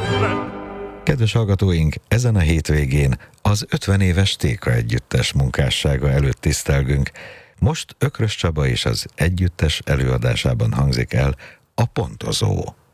Kedves hallgatóink, ezen a hétvégén az 50 éves Téka együttes munkássága előtt tisztelgünk. Most Ökrös Csaba és az együttes előadásában hangzik el a Pontozó.